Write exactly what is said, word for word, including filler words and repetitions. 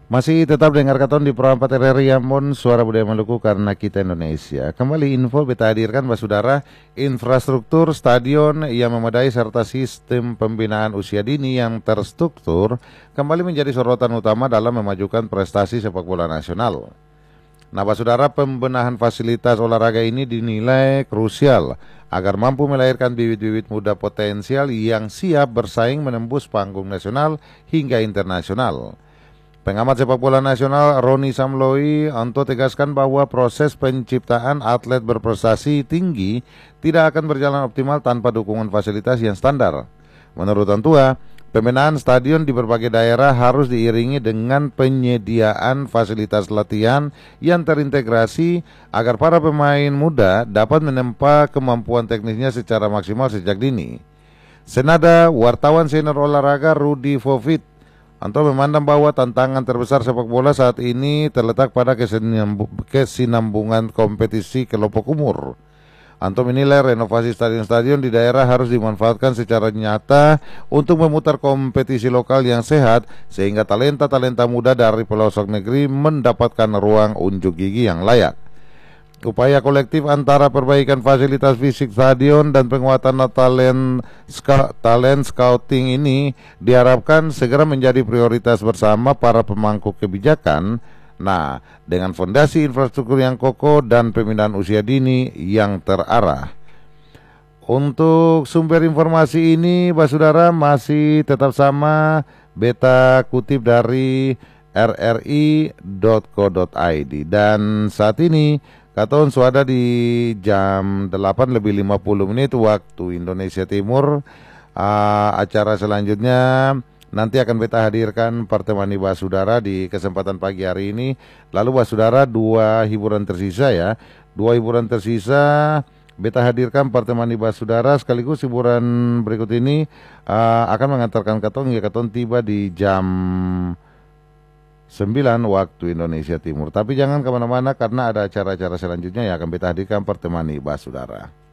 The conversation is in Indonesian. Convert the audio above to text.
Masih tetap dengar katon di Pro empat R R I Ambon, Suara Budaya Maluku karena kita Indonesia. Kembali info beta hadirkan Basudara, infrastruktur stadion yang memadai serta sistem pembinaan usia dini yang terstruktur kembali menjadi sorotan utama dalam memajukan prestasi sepak bola nasional. Nah, Basudara, pembenahan fasilitas olahraga ini dinilai krusial agar mampu melahirkan bibit-bibit muda potensial yang siap bersaing menembus panggung nasional hingga internasional. Pengamat sepak bola nasional Roni Samloi Anto tegaskan bahwa proses penciptaan atlet berprestasi tinggi tidak akan berjalan optimal tanpa dukungan fasilitas yang standar. Menurut Antua, pembenahan stadion di berbagai daerah harus diiringi dengan penyediaan fasilitas latihan yang terintegrasi agar para pemain muda dapat menempa kemampuan teknisnya secara maksimal sejak dini. Senada, wartawan senior olahraga Rudy Fofit Anto memandang bahwa tantangan terbesar sepak bola saat ini terletak pada kesinambungan kompetisi kelompok umur. Anto menilai renovasi stadion-stadion di daerah harus dimanfaatkan secara nyata untuk memutar kompetisi lokal yang sehat sehingga talenta-talenta muda dari pelosok negeri mendapatkan ruang unjuk gigi yang layak. Upaya kolektif antara perbaikan fasilitas fisik stadion dan penguatan talent, ska, talent scouting ini diharapkan segera menjadi prioritas bersama para pemangku kebijakan. Nah, dengan fondasi infrastruktur yang kokoh dan pemindahan usia dini yang terarah. Untuk sumber informasi ini, Basudara, masih tetap sama, beta kutip dari r r i dot co dot i d. Dan saat ini katon suada di jam delapan lebih lima puluh menit waktu Indonesia Timur. uh, Acara selanjutnya nanti akan beta hadirkan pertemani Basudara di kesempatan pagi hari ini. Lalu Basudara, dua hiburan tersisa ya Dua hiburan tersisa beta hadirkan pertemani Basudara, sekaligus hiburan berikut ini uh, akan mengantarkan katon hingga katon tiba di jam sembilan waktu Indonesia Timur. Tapi jangan kemana-mana karena ada acara-acara selanjutnya yang akan kita hadirkan pertemani Basudara.